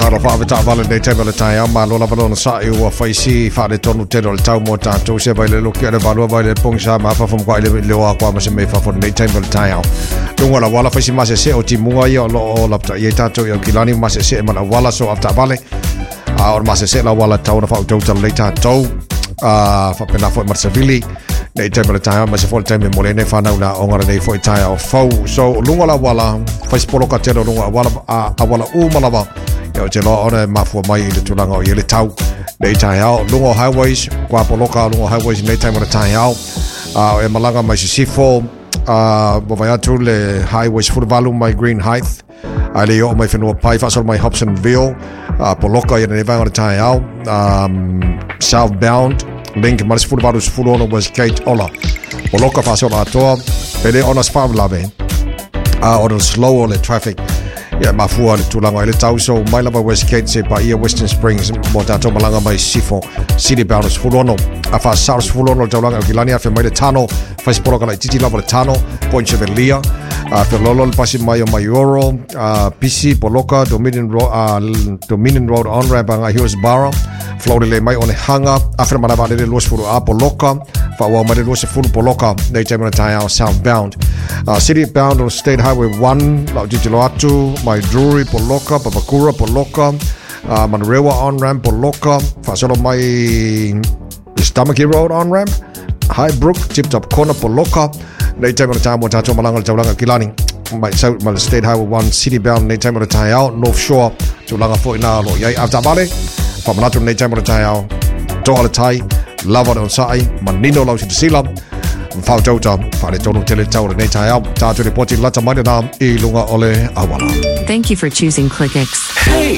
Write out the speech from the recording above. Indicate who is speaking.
Speaker 1: Whakaro whaavita wale nei teimele tai au maa lola walona sai ua whaisi whaare tonu tero le tau mo tātou se vai le loki ale valua vai le pongsa maa whawham kwa ile leoa kwa mase mei whawhon nei teimele tai au. Lunga la wala whaisi mase se o ti munga ia o loo lapta ia tātou ia kilani mase se mana wala so afta vale. Or mase se la wala tauna whautauta le tātou. Whapena fo Marsavili. Nei teimele tai au mase fo le teime mole nei whanau na ongara nei fo i tai au fau. So lunga la wala whaisi poloka tero lunga wala a wala umalawa. Yo te loa ona mafua mai i le tulanga o i le tau nei tai au. Lungo highways, kwa poloka lungo highways nei tai mana tai au. E malanga mai si sifo, mo vai atu le highways furvalu mai Green Heights. Ai le o mai whenua pai whasol mai Hobsonville, poloka i le vanga tai au. Southbound, link maris furvalu sfurono was Kate Ola. Poloka whasol atoa, pele ona spavlave. Ona slow o le traffic. Ya mafua le tulanga i le tau so mai lava West Gate se pa ia Western Springs mo tato malanga mai sifo city bound fulono a fa sars fulono taulanga o kilani a fe mai le tano fa sporoka la titi lava le tano point chevelia a fe lolo le pasi mai o Mayoro PC Poloka Dominion Road on ramp anga Hillsborough Florida le mai on hanga a fe malava le los fulu a Poloka fa wa mai le los fulu Poloka nei temana tai out southbound city bound on State Highway 1 la titi lo atu my Drury Poloka, Papakura Poloka, Manrewa on-ramp Poloka, Fasolo my Stamaki Road on-ramp, Highbrook, Tip-Top Corner Poloka, nei time of the time, Watato Malanga, Taulanga Kilani, my State Highway 1, city-bound, nei time of the time out, North Shore, Tulanga Foinalo, Yai Avtabale, Famanato, nei time of the time out, Toala Tai, Lava on Sai, Manino Lausi to Sila, Fautota, Fare Tono Teletau, nei tai au, Tatu reporting Lata Manana, I Lunga Ole Awala.
Speaker 2: Thank you for choosing ClickX.
Speaker 1: Hey!